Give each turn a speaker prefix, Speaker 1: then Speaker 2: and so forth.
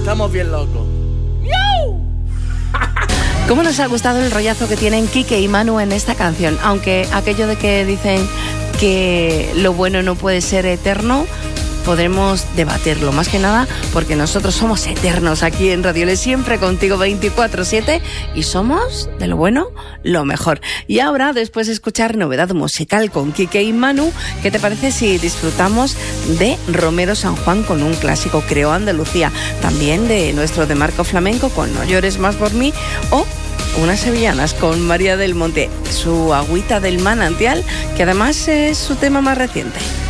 Speaker 1: estamos bien locos.
Speaker 2: ¿Cómo nos ha gustado el rollazo que tienen Quique y Manu en esta canción? Aunque aquello de que dicen que lo bueno no puede ser eterno, podremos debatirlo, más que nada porque nosotros somos eternos aquí en Radio Le, siempre contigo 24/7 y somos, de lo bueno, lo mejor. Y ahora, después de escuchar novedad musical con Quique y Manu, ¿qué te parece si disfrutamos de Romero San Juan con un clásico, Creo Andalucía? También de nuestro de Marco Flamenco con No llores más por mí, o unas sevillanas con María del Monte, su Agüita del Manantial, que además es su tema más reciente.